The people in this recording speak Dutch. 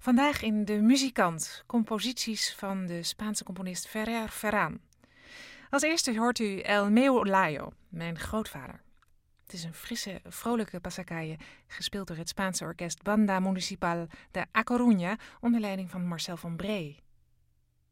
Vandaag in De Muzikant, composities van de Spaanse componist Ferrer Ferran. Als eerste hoort u El Meu Layo, mijn grootvader. Het is een frisse, vrolijke passacaille, gespeeld door het Spaanse orkest Banda Municipal de A Coruña onder leiding van Marcel van Bree.